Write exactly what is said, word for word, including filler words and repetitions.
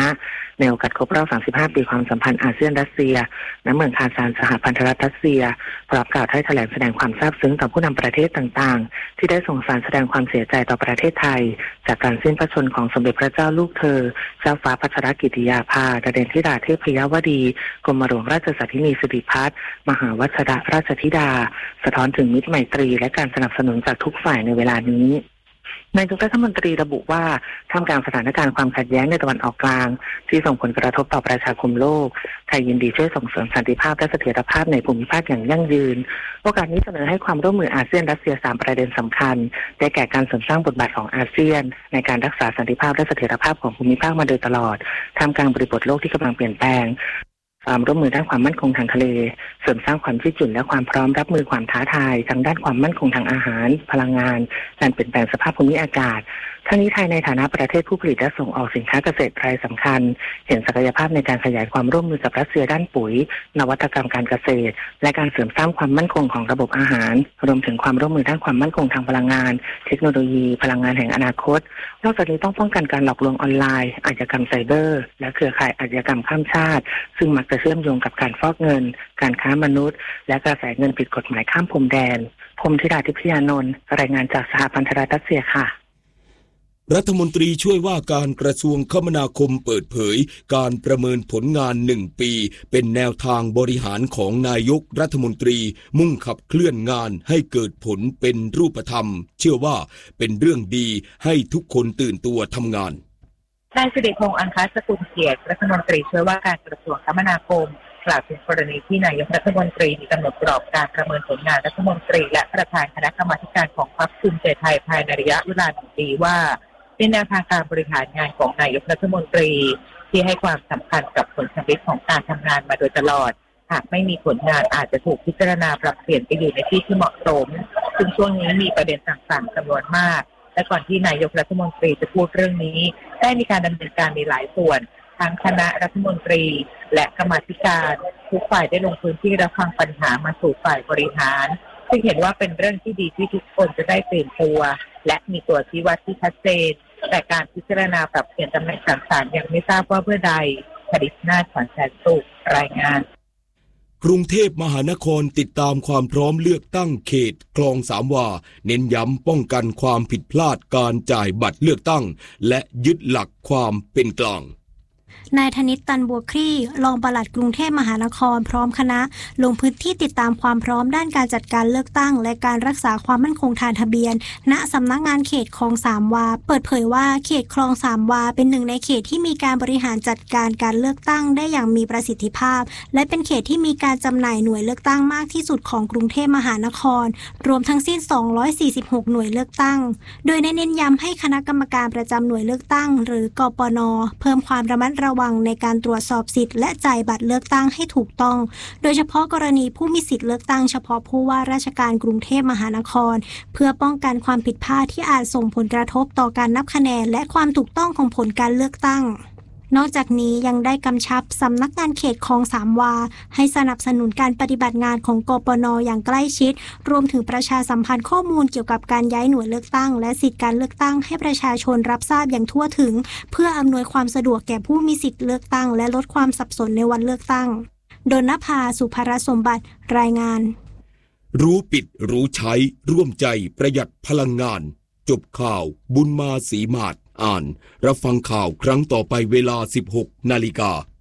นะในโอกาสครบรอบสามสิบห้าปีความสัมพันธ์อาเซียนรัสเซียณเมืองคาซานสหพันธรัฐรัสเซียพร้อมกล่าวถ้อยแถลงแสดงความซาบซึ้งต่อผู้นำประเทศต่างๆที่ได้ส่งสารแสดงความเสียใจต่อประเทศไทยจากการสิ้นพระชนม์ของสมเด็จพระเจ้าลูกเธอเจ้าฟ้าพัชรกิติยาภาดเดชธิดาเทพยวดีกรมหลวงราชสัทธินีสิริพัฒน์มหาวชรราชธิดาสะท้อนถึงมิตรไมตรีและการสนับสนุนจากทุกฝ่ายในเวลานี้นายกรัฐมนตรีระบุว่าท่ามกลางสถานการณ์ความขัดแย้งในตะวันออกกลางที่ส่งผลกระทบต่อประชาคมโลกไทยยินดีช่วยส่งเสริมสันติภาพและเสถียรภาพในภูมิภาคอย่างยั่งยืนโอกาสนี้เสนอให้ความร่วมมืออาเซียนรัสเซียสามประเด็นสำคัญได้แก่การเสริมสร้างบทบาทของอาเซียนในการรักษาสันติภาพและเสถียรภาพของภูมิภาคมาโดยตลอดท่ามกลางบริบทโลกที่กำลังเปลี่ยนแปลงความร่วมมือด้านความมั่นคงทางทะเลเสริมสร้างความยืดหยุ่นและความพร้อมรับมือความท้าทายทางด้านความมั่นคงทางอาหารพลังงานการเปลี่ยนแปลงสภาพภูมิอากาศทั้งนี้ไทยในฐานะประเทศผู้ผลิตและส่งออกสินค้าเกษตรรายสำคัญเห็นศักยภาพในการขยายความร่วมมือกับรัสเซียด้านปุ๋ยนวัตกรรมการเกษตรและการเสริมสร้างความมั่นคงของระบบอาหารรวมถึงความร่วมมือด้านความมั่นคงทางพลังงานเทคโนโลยีพลังงานแห่งอนาคตนอกจากนี้ต้องป้องกันการหลอกลวงออนไลน์อาชญากรรมไซเบอร์และเครือข่ายอาชญากรรมข้ามชาติซึ่งมักจะเชื่อมโยงกับการฟอกเงินการค้ามนุษย์และกระแสเงินผิดกฎหมายข้ามพรมแดนพรหมธิดาทิพยานนท์รายงานจากสหพันธรัฐรัสเซียค่ะรัฐมนตรีช่วยว่าการกระทรวงคมนาคมเปิดเผยการประเมินผลงานหนึ่งปีเป็นแนวทางบริหารของนายกรัฐมนตรีมุ่งขับเคลื่อนงานให้เกิดผลเป็นรูปธรรมเชื่อว่าเป็นเรื่องดีให้ทุกคนตื่นตัวทำงานนายสิริพงษ์อังคสกุลเกียรติรัฐมนตรีช่วยว่าการกระทรวงคมนาคมกล่าวถึงกรณีที่นายกรัฐมนตรีมีกำหนดกรอบการประเมินผลงานรัฐมนตรีและประธานคณะกรรมาการของพรรคภูมิใจไทยภายในระยะเวลาหนึ่งปีว่าเป็นแนวทางการบริหารงานของนายกรัฐมนตรีที่ให้ความสำคัญกับผลสำเร็จของการทำงานมาโดยตลอดหากไม่มีผลงานอาจจะถูกพิจารณาปรับเปลี่ยนไปอยู่ในที่ที่เหมาะสมซึ่งช่วงนี้มีประเด็นต่างๆจำนวนมากและก่อนที่นายกรัฐมนตรีจะพูดเรื่องนี้ได้มีการดำเนินการในหลายส่วนทั้งคณะรัฐมนตรีและกรรมาธิการทุกฝ่ายได้ลงพื้นที่รับฟังปัญหามาสู่ฝ่ายบริหารซึ่งเห็นว่าเป็นเรื่องที่ดีที่ทุกคนจะได้เตรียมตัวและมีตัวชี้วัดที่ชัดเจนแต่การพิจารณาปรับเปลี่ยนตำแหน่งต่างๆยังไม่ทราบว่าเมื่อใดผลิตนาถขวัญแสนสุขรายงานกรุงเทพมหานครติดตามความพร้อมเลือกตั้งเขตคลองสามวาเน้นย้ำป้องกันความผิดพลาดการจ่ายบัตรเลือกตั้งและยึดหลักความเป็นกลางนายธนิตตันบัวคลี่รองปลัดกรุงเทพมหานครพร้อมคณะลงพื้นที่ติดตามความพร้อมด้านการจัดการเลือกตั้งและการรักษาความมั่นคงทางทะเบียนณสำนักงานเขตคลองสามวาเปิดเผยว่าเขตคลองสามวาเป็นหนึ่งในเขตที่มีการบริหารจัดการการเลือกตั้งได้อย่างมีประสิทธิภาพและเป็นเขตที่มีการจำหน่ายหน่วยเลือกตั้งมากที่สุดของกรุงเทพมหานครรวมทั้งสิ้นสองร้อยสี่สิบหกหน่วยเลือกตั้งโดยเน้นย้ำให้คณะกรรมการประจำหน่วยเลือกตั้งหรือกปน.เพิ่มความระมัดระวังในการตรวจสอบสิทธิ์และจ่ายบัตรเลือกตั้งให้ถูกต้องโดยเฉพาะกรณีผู้มีสิทธิ์เลือกตั้งเฉพาะผู้ว่าราชการกรุงเทพมหานครเพื่อป้องกันความผิดพลาดที่อาจส่งผลกระทบต่อการนับคะแนนและความถูกต้องของผลการเลือกตั้งนอกจากนี้ยังได้กำชับสำนักงานเขตคลองสามวาให้สนับสนุนการปฏิบัติงานของกปน.อย่างใกล้ชิดรวมถึงประชาสัมพันธ์ข้อมูลเกี่ยวกับการย้ายหน่วยเลือกตั้งและสิทธิการเลือกตั้งให้ประชาชนรับทราบอย่างทั่วถึงเพื่ออำนวยความสะดวกแก่ผู้มีสิทธิเลือกตั้งและลดความสับสนในวันเลือกตั้งดลนภาสุภรสมบัติรายงานรู้ปิดรู้ใช้ร่วมใจประหยัดพลังงานจบข่าวบุญมาศรีมาศอ่านรับฟังข่าวครั้งต่อไปเวลา สิบหกนาฬิกา